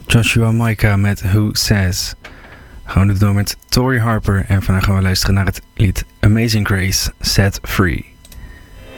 Joshua Maika met Who Says. Gaan we door met Tori Harper en vandaag gaan we luisteren naar het lied Amazing Grace, Set Free.